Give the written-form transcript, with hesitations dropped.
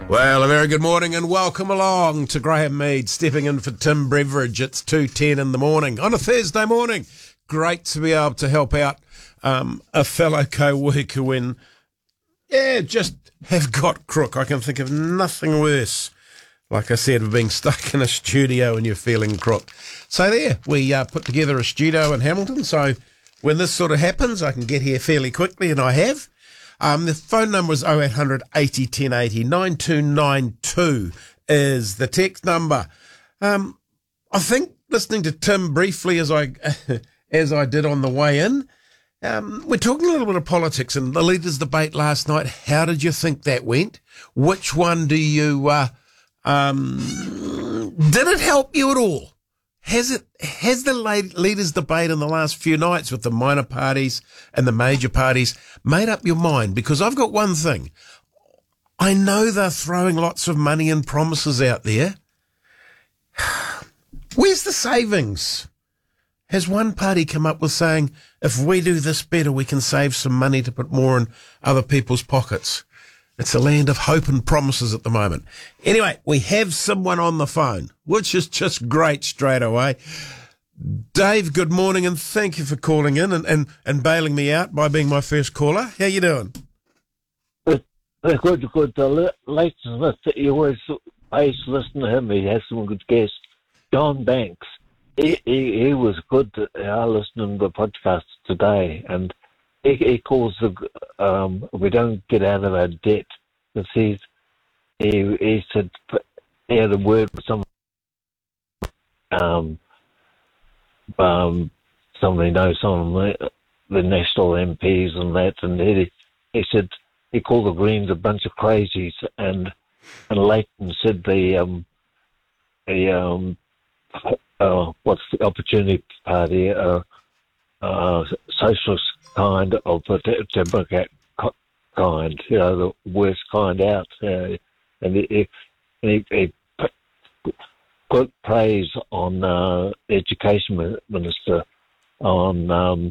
Well, a very good morning and welcome along to Graham Mead, stepping in for Tim Beveridge. It's 2:10 in the morning on a Thursday morning. Great to be able to help out a fellow co-worker when, just have got crook. I can think of nothing worse, like I said, of being stuck in a studio and you're feeling crook. So there, we put together a studio in Hamilton, so when this sort of happens, I can get here fairly quickly, and I have. The phone number is 0800 80 1080. 9292 is the text number. I think listening to Tim briefly as I did on the way in, we're talking a little bit of politics and the leaders' debate last night. How did you think that went? Which one do you, did it help you at all? Has the leaders' debate in the last few nights with the minor parties and the major parties made up your mind? Because I've got one thing. I know they're throwing lots of money and promises out there. Where's the savings? Has one party come up with saying, if we do this better, we can save some money to put more in other people's pockets? It's a land of hope and promises at the moment. Anyway, we have someone on the phone, which is just great straight away. Dave, good morning, and thank you for calling in and bailing me out by being my first caller. How you doing? Good. Leighton Smith, you always listen to him. He has some good guests. John Banks, he was good. I listened to the podcast today, and he calls we don't get out of our debt. Because he said he had a word with somebody knows some of the national MPs and that, and he said he called the Greens a bunch of crazies, and Leighton said what's the Opportunity Party, socialist kind of the Democrat kind, the worst kind out, and he put praise on the Education Minister on